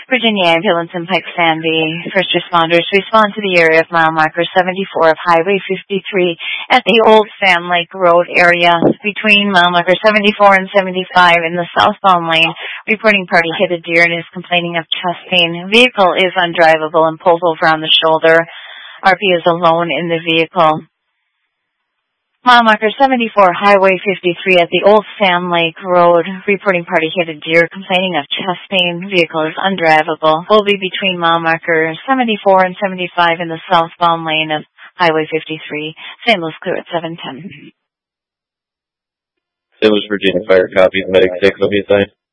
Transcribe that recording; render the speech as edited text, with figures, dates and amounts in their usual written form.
Virginia Ambulance and Pike Sandy. First responders respond to the area of mile marker 74 of Highway 53 at the Old Sand Lake Road area between mile marker 74 and 75 in the southbound lane. Reporting party hit a deer and is complaining of chest pain. Vehicle is undrivable and pulled over on the shoulder. RP is alone in the vehicle. Mile marker 74, Highway 53 at the Old Sand Lake Road. Reporting party hit a deer complaining of chest pain. Vehicle is undrivable. Will be between mile marker 74 and 75 in the southbound lane of Highway 53. St. Louis clear at 7:10. St. Louis, Virginia Fire, copy. Medic 6, what do you say?